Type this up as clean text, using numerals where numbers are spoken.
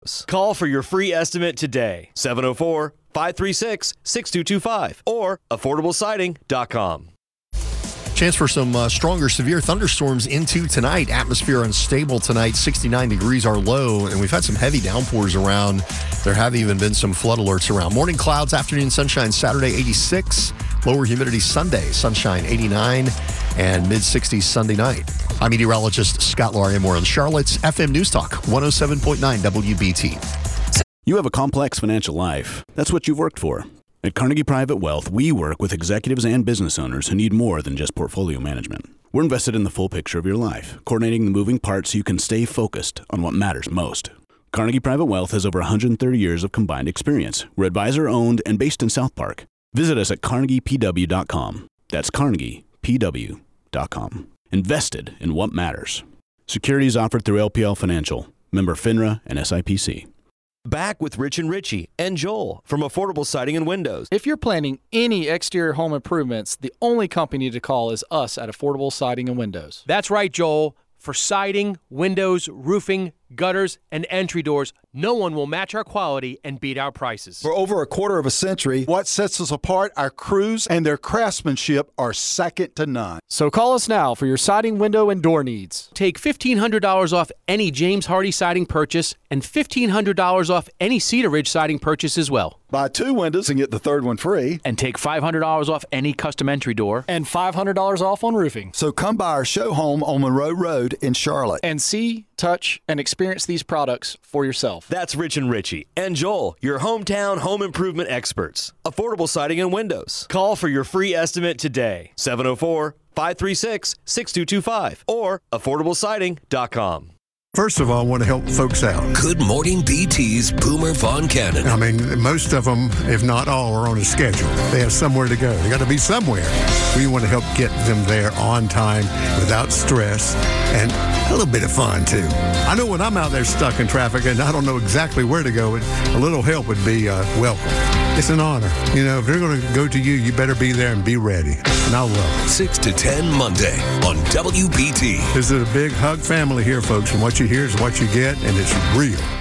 windows. Call for your free estimate today. 704-536-6225 or affordablesiding.com. Chance for some stronger severe thunderstorms into tonight. Atmosphere unstable tonight. 69 degrees are low, and we've had some heavy downpours around. There have even been some flood alerts around. Morning clouds, afternoon sunshine Saturday, 86. Lower humidity Sunday, sunshine 89, and mid-60s Sunday night. I'm meteorologist Scott Larimore on Charlotte's FM News Talk, 107.9 WBT. You have a complex financial life. That's what you've worked for. At Carnegie Private Wealth, we work with executives and business owners who need more than just portfolio management. We're invested in the full picture of your life, coordinating the moving parts so you can stay focused on what matters most. Carnegie Private Wealth has over 130 years of combined experience. We're advisor-owned and based in South Park. Visit us at carnegiepw.com. That's carnegiepw.com. Invested in what matters. Securities offered through LPL Financial, member FINRA and SIPC. Back with Rich and Richie and Joel from Affordable Siding and Windows. If you're planning any exterior home improvements, the only company to call is us at Affordable Siding and Windows. That's right, Joel. For siding, windows, roofing, gutters, and entry doors, no one will match our quality and beat our prices. For over a quarter of a century, what sets us apart, our crews and their craftsmanship are second to none. So call us now for your siding, window, and door needs. Take $1,500 off any James Hardy siding purchase and $1,500 off any Cedar Ridge siding purchase as well. Buy 2 windows and get the third one free. And take $500 off any custom entry door. And $500 off on roofing. So come by our show home on Monroe Road in Charlotte. And see, touch, and experience these products for yourself. That's Rich and Richie and Joel, your hometown home improvement experts. Affordable Siding and Windows. Call for your free estimate today. 704-536-6225 or affordablesiding.com. First of all, I want to help folks out. Good Morning BT's Boomer Von Cannon. I mean, most of them, if not all, are on a schedule. They have somewhere to go. They got to be somewhere. We want to help get them there on time without stress and a little bit of fun, too. I know when I'm out there stuck in traffic and I don't know exactly where to go, a little help would be welcome. It's an honor. You know, if they're going to go to you, you better be there and be ready. And I'll love it. 6 to 10 Monday on WBT. This is a big hug family here, folks, and what you hear is what you get, and it's real.